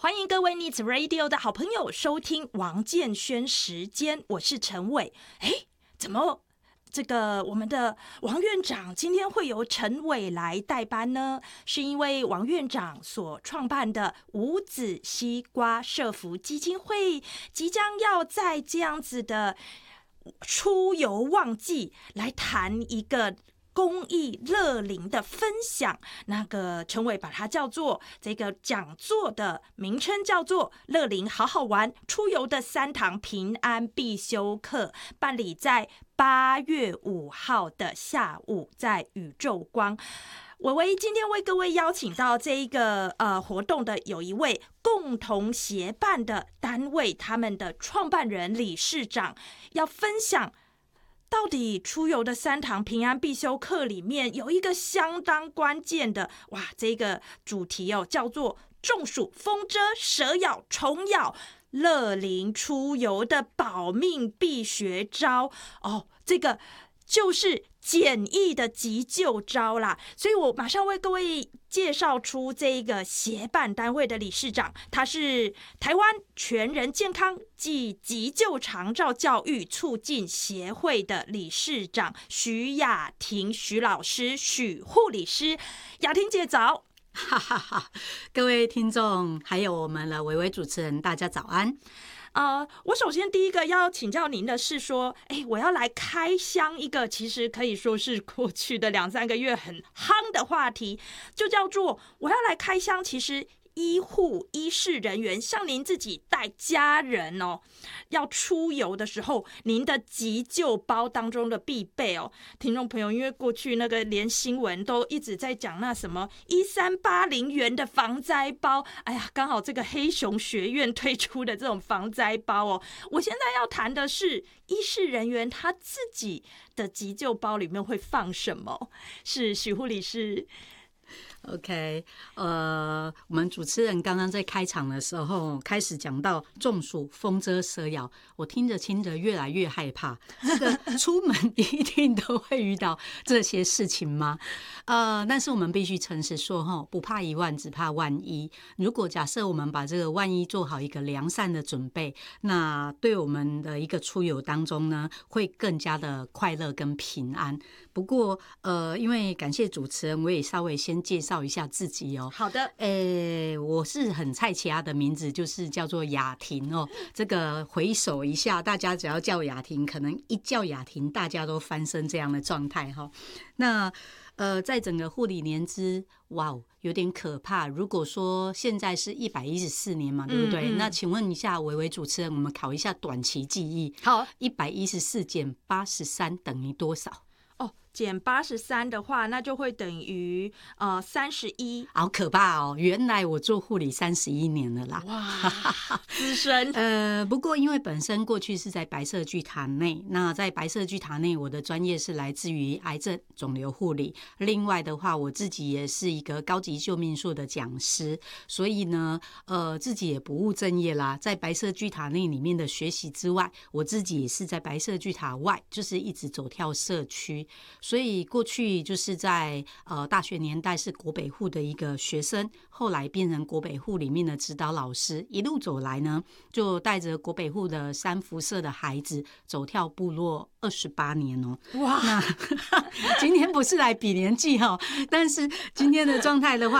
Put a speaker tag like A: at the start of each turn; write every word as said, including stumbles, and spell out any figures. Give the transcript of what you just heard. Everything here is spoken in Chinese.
A: 欢迎各位 Needs Radio 的好朋友收听王建轩时间，我是陈伟。哎，怎么这个我们的王院长今天会由陈伟来代班呢？是因为王院长所创办的无籽西瓜社福基金会即将要在这样子的出游旺季来谈一个公益乐龄的分享，那个陈伟把它叫做这个讲座的名称叫做乐龄好好玩出游的三堂平安必修课，办理在八月五号的下午，在宇宙光。伟伟今天为各位邀请到这一个呃活动的有一位共同协办的单位，他们的创办人理事长要分享。到底出游的三堂平安必修课里面有一个相当关键的哇，这个主题哦，叫做中暑、风蛰、蛇咬、虫咬，乐龄出游的保命必学招哦，这个就是简易的急救招啦。所以我马上为各位介绍出这个协办单位的理事长，他是台湾全人健康及急救长照教育促进协会的理事长徐雅婷徐老师许护理师。雅婷姐早。
B: 哈哈哈，各位听众还有我们的伟伟主持人，大家早安。
A: 呃，我首先第一个要请教您的是说，哎，我要来开箱一个其实可以说是过去的两三个月很夯的话题，就叫做我要来开箱。其实医护医事人员，像您自己带家人哦，要出游的时候，您的急救包当中的必备哦，听众朋友，因为过去那个连新闻都一直在讲那什么一三八零元的防灾包，哎呀，刚好这个黑熊学院推出的这种防灾包哦，我现在要谈的是医事人员他自己的急救包里面会放什么？是许护理师。
B: OK， 呃，我们主持人刚刚在开场的时候开始讲到中暑、风蛰、蛇咬，我听着听着越来越害怕。这个出门一定都会遇到这些事情吗？呃，但是我们必须诚实说，哈，不怕一万，只怕万一。如果假设我们把这个万一做好一个良善的准备，那对我们的一个出游当中呢，会更加的快乐跟平安。不过，呃，因为感谢主持人，我也稍微先介绍一下自己哦。
A: 好的，
B: 诶，我是很菜奇亚的名字，就是叫做雅婷哦。这个回首一下，大家只要叫雅婷，可能一叫雅婷，大家都翻身这样的状态哈。那呃，在整个护理年资，哇，有点可怕。如果说现在是一百一十四年嘛，对不对？嗯嗯，那请问一下，伟伟主持人，我们考一下短期记忆。
A: 好，
B: 一百一十四减八十三等于多少？
A: 哦，减八十三的话，那就会等于呃三十一，
B: 好可怕哦！原来我做护理三十一年了啦，
A: 哇，资深。
B: 呃，不过因为本身过去是在白色巨塔内，那在白色巨塔内，我的专业是来自于癌症肿瘤护理。另外的话，我自己也是一个高级救命术的讲师，所以呢，呃，自己也不务正业啦。在白色巨塔内里面的学习之外，我自己也是在白色巨塔外，就是一直走跳社区。所以过去就是在呃大学年代是国北护的一个学生，后来变成国北护里面的指导老师，一路走来呢，就带着国北护的三辐社的孩子走跳部落二十八年哦。
A: 哇，
B: 那今天不是来比年纪哈，但是今天的状态的话，